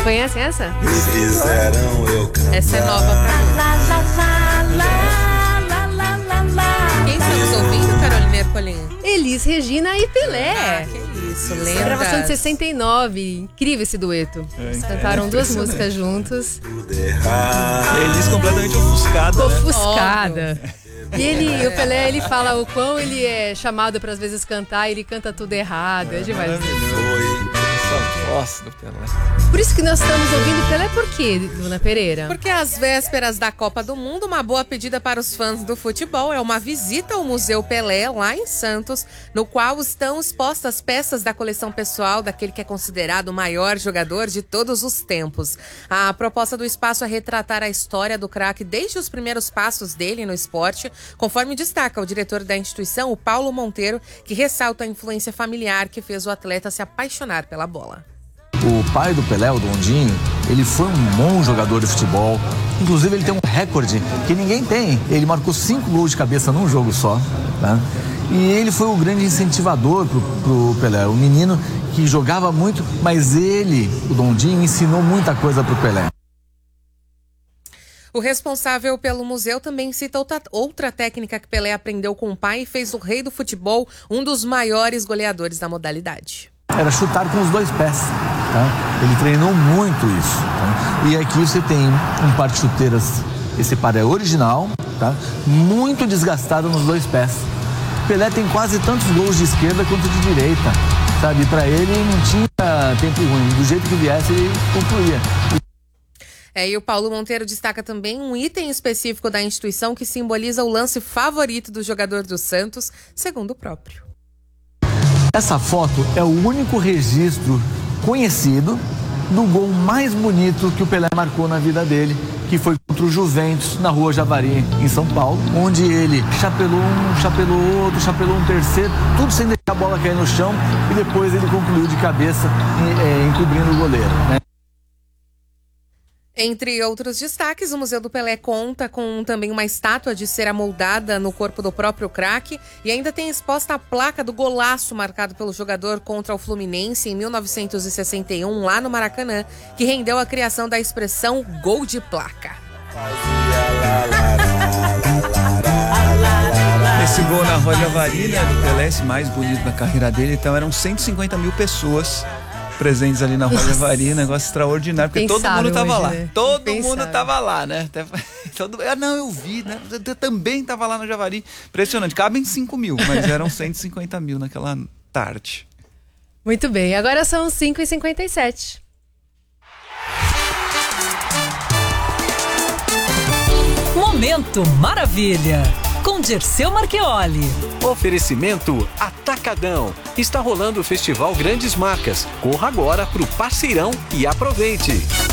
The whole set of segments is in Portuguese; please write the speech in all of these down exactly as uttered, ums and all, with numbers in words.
Conhecem essa? Essa é nova pra mim. Quem estamos ouvindo, Carolina Ercolim? Elis Regina e Pelé. Ah, que isso, lembra? Gravação de sessenta e nove. Incrível esse dueto. Eles É, cantaram é duas músicas juntos. Elis completamente ofuscada, né? Ofuscada. E ele, o Pelé, ele fala o quão ele é chamado para às vezes cantar e ele canta tudo errado. É, é demais. Essa voz do Pelé. Por isso que nós estamos ouvindo Pelé, por quê, Dona Pereira? Porque às vésperas da Copa do Mundo, uma boa pedida para os fãs do futebol é uma visita ao Museu Pelé, lá em Santos, no qual estão expostas peças da coleção pessoal daquele que é considerado o maior jogador de todos os tempos. A proposta do espaço é retratar a história do craque desde os primeiros passos dele no esporte, conforme destaca o diretor da instituição, o Paulo Monteiro, que ressalta a influência familiar que fez o atleta se apaixonar pela bola. O pai do Pelé, o Dondinho, ele foi um bom jogador de futebol. Inclusive, ele tem um recorde que ninguém tem. Ele marcou cinco gols de cabeça num jogo só, tá? E ele foi o grande incentivador pro, pro Pelé. O menino que jogava muito, mas ele, o Dondinho, ensinou muita coisa pro Pelé. O responsável pelo museu também cita outra, outra técnica que Pelé aprendeu com o pai e fez o rei do futebol um dos maiores goleadores da modalidade. Era chutar com os dois pés, tá? Ele treinou muito isso, tá? E aqui você tem um par de chuteiras, esse par é original, tá? Muito desgastado nos dois pés. Pelé tem quase tantos gols de esquerda quanto de direita, sabe? Para ele não tinha tempo ruim, do jeito que viesse ele concluía. É, e o Paulo Monteiro destaca também um item específico da instituição que simboliza o lance favorito do jogador do Santos, segundo o próprio. Essa foto é o único registro conhecido do gol mais bonito que o Pelé marcou na vida dele, que foi contra o Juventus, na Rua Javari, em São Paulo, onde ele chapelou um, chapelou outro, chapelou um terceiro, tudo sem deixar a bola cair no chão, e depois ele concluiu de cabeça, é, encobrindo o goleiro, né? Entre outros destaques, o Museu do Pelé conta com também uma estátua de cera moldada no corpo do próprio craque e ainda tem exposta a placa do golaço marcado pelo jogador contra o Fluminense em mil novecentos e sessenta e um, lá no Maracanã, que rendeu a criação da expressão gol de placa. Esse gol na Rua Javari, né, do Pelé, esse mais bonito da carreira dele, então eram cento e cinquenta mil pessoas presentes ali na Rua Javari, negócio extraordinário, porque todo mundo tava hoje, lá, né? todo Pensável. mundo tava lá, né? Todo, ah, não, eu vi, né? Eu também tava lá no Javari, impressionante, cabem cinco mil, mas eram cento e cinquenta mil naquela tarde. Muito bem, agora são cinco e cinquenta e sete. Momento Maravilha, com Dirceu Marchioli. Oferecimento Atacadão. Está rolando o Festival Grandes Marcas. Corra agora pro Parceirão e aproveite.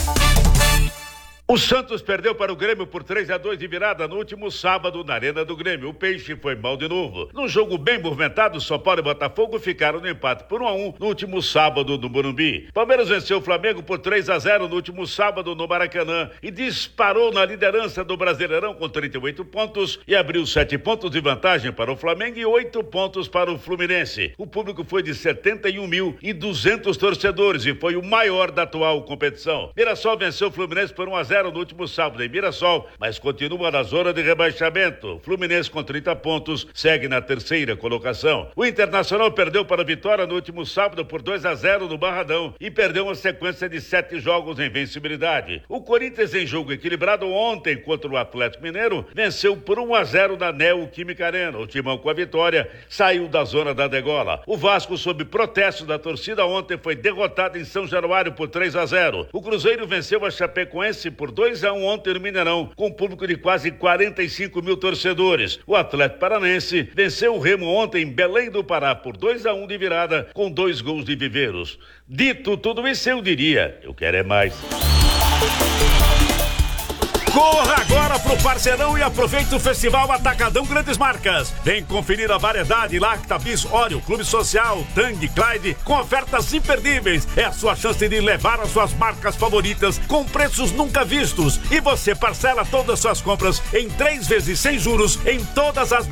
O Santos perdeu para o Grêmio por três a dois de virada no último sábado na Arena do Grêmio. O Peixe foi mal de novo. Num jogo bem movimentado, São Paulo e Botafogo ficaram no empate por um a um no último sábado no Morumbi. Palmeiras venceu o Flamengo por três a zero no último sábado no Maracanã e disparou na liderança do Brasileirão com trinta e oito pontos e abriu sete pontos de vantagem para o Flamengo e oito pontos para o Fluminense. O público foi de setenta e um mil e duzentos torcedores e foi o maior da atual competição. Mirassol venceu o Fluminense por um a zero no último sábado em Mirassol, mas continua na zona de rebaixamento. Fluminense com trinta pontos segue na terceira colocação. O Internacional perdeu para a Vitória no último sábado por dois a zero no Barradão e perdeu uma sequência de sete jogos em invencibilidade. O Corinthians, em jogo equilibrado ontem contra o Atlético Mineiro, venceu por um a zero na Neoquímica Arena. O Timão, com a vitória, saiu da zona da degola. O Vasco, sob protesto da torcida, ontem foi derrotado em São Januário por três a zero. O Cruzeiro venceu a Chapecoense por dois a um ontem no Mineirão, com um público de quase quarenta e cinco mil torcedores. O Atlético Paranense venceu o Remo ontem em Belém do Pará por dois a um de virada, com dois gols de Viveiros. Dito tudo isso, eu diria, eu quero é mais. Corra agora pro Parceirão e aproveite o Festival Atacadão Grandes Marcas. Vem conferir a variedade Lacta, Bis, Oreo, Clube Social, Tang, Clyde, com ofertas imperdíveis. É a sua chance de levar as suas marcas favoritas com preços nunca vistos. E você parcela todas as suas compras em três vezes sem juros em todas as